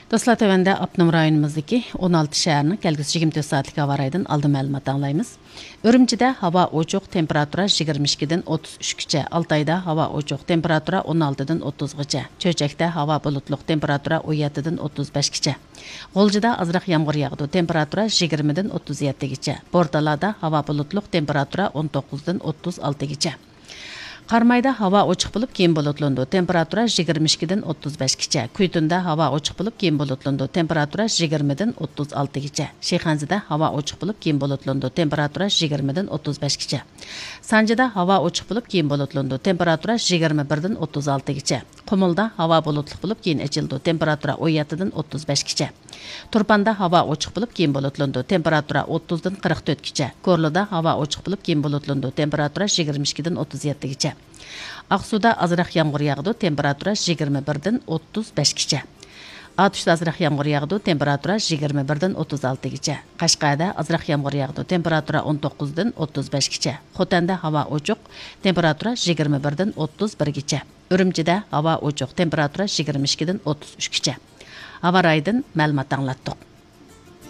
Dostlar, tövəndə Abnum rayonumuzdaki 16 şəhərinin gəlgüsü 24 saatlik hava rayından aldı məlumat anlayımız. Ürümçidə hava oçuq, temperatura 22-dən 33-cə. Altayda hava oçuq, temperatura 16-dən 30-cə. Çöçəkdə hava bulutluq, temperatura 17-dən 35-cə. G'oljida azraq yağmur yağdı, temperatura 20-dən 37-cə. Bordalada hava bulutluq, temperatura 19-dən 36-cə. Qarmayda hava ochiq bo'lib, keyin bulutlanadi. Temperatura 22dan 35gacha. Kuytunda hava ochiq bo'lib, keyin bulutlanadi. Temperatura 20dan 36gacha. Shayxonzada hava ochiq bo'lib, keyin bulutlanadi. Temperatura 20dan 35gacha. Sanjida hava ochiq bo'lib, keyin bulutlanadi. Temperatura 21dan 36gacha. Qumulda hava bulutli bo'lib, keyin ochildi. Temperatura 17dan 35gacha. Turpanda hava ochiq bo'lib, keyin bulutlanadi. Temperatura 30dan 44gacha. Korluda hava ochiq bo'lib, keyin bulutlanadi. Temperatura 22dan 37gacha. Aqsuda azraq yağmur yağdı, temperatura 21dan 35gacha. Atuşda azraq yağmur yağdı, temperatura 21dan 36gacha. Qashqarda azraq yağmur yağdı, temperatura 19dan 35gacha. Xotanda hava ochiq, temperatura 21dan 31gacha. Ürümchida hava ochiq, temperatura 22dan 33gacha. Hava raydan ma'lumot anglatdik.